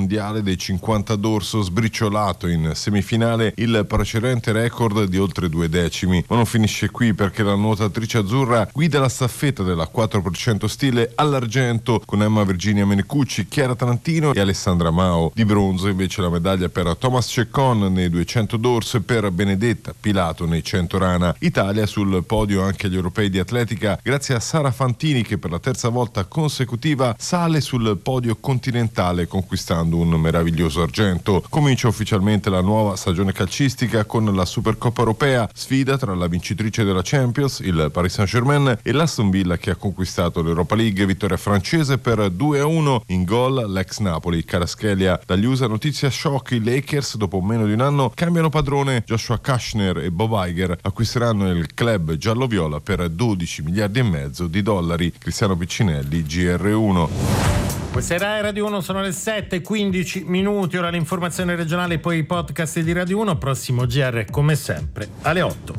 mondiale dei 50 d'orso, sbriciolato in semifinale il precedente record di oltre 2 decimi. Ma non finisce qui, perché la nuotatrice azzurra guida la staffetta della 4% stile all'argento con Emma Virginia Menicucci, Chiara Trantino e Alessandra Mao. Di bronzo invece la medaglia per Thomas Ceccon nei 200 d'orso e per Benedetta Pilato nei 100 rana. Italia sul podio anche agli europei di atletica grazie a Sara Fantini, che per la terza volta consecutiva sale sul podio continentale conquistando un meraviglioso argento. Comincia ufficialmente la nuova stagione calcistica con la Supercoppa europea, sfida tra la vincitrice della Champions, il Paris Saint-Germain, e l'Aston Villa, che ha conquistato l'Europa League. Vittoria francese per 2-1, in gol l'ex Napoli Kvaratskhelia. Dagli USA notizia shock: i Lakers dopo meno di un anno cambiano padrone. Joshua Kushner e Bob Iger acquisteranno il club giallo-viola per 12 miliardi e mezzo di dollari. Cristiano Piccinelli, GR1. Questa era Radio 1, sono le 7:15, ora l'informazione regionale, poi i podcast di Radio 1, prossimo GR come sempre alle 8.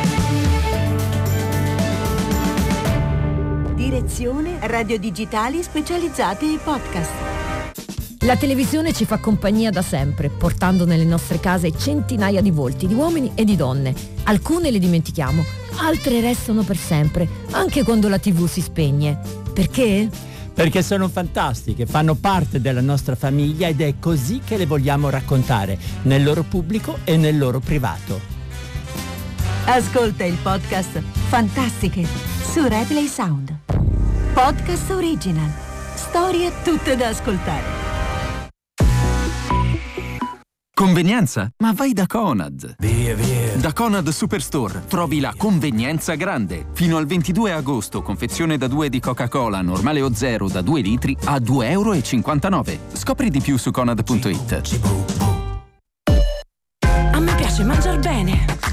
Direzione Radio Digitali specializzate ai podcast. La televisione ci fa compagnia da sempre, portando nelle nostre case centinaia di volti, di uomini e di donne. Alcune le dimentichiamo, altre restano per sempre, anche quando la TV si spegne. Perché? Perché sono fantastiche, fanno parte della nostra famiglia ed è così che le vogliamo raccontare, nel loro pubblico e nel loro privato. Ascolta il podcast Fantastiche su Replay Sound. Podcast original. Storie tutte da ascoltare. Convenienza? Ma vai da Conad. Via. Da Conad Superstore trovi la convenienza grande. Fino al 22 agosto, confezione da 2 di Coca-Cola, normale o zero, da 2 litri a €2,59. Scopri di più su conad.it. A me piace mangiar bene.